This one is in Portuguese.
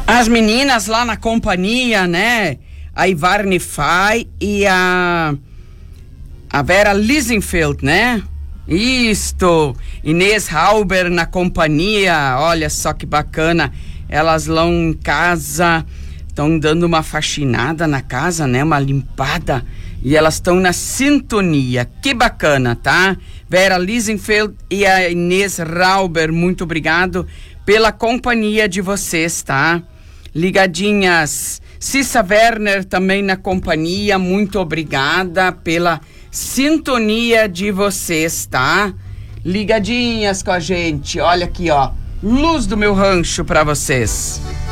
As meninas lá na companhia, né? A Ivarne Fay e a Vera Lisenfeld, né? Isto, Inês Halber na companhia, olha só que bacana. Elas lá em casa estão dando uma faxinada na casa, né? Uma limpada. E elas estão na sintonia. Que bacana, tá? Vera Lisenfeld e a Inês Halber, muito obrigado pela companhia de vocês, tá? Ligadinhas. Cissa Werner também na companhia, muito obrigada pela sintonia de vocês, tá? Ligadinhas com a gente. Olha aqui, ó. Luz do meu rancho pra vocês.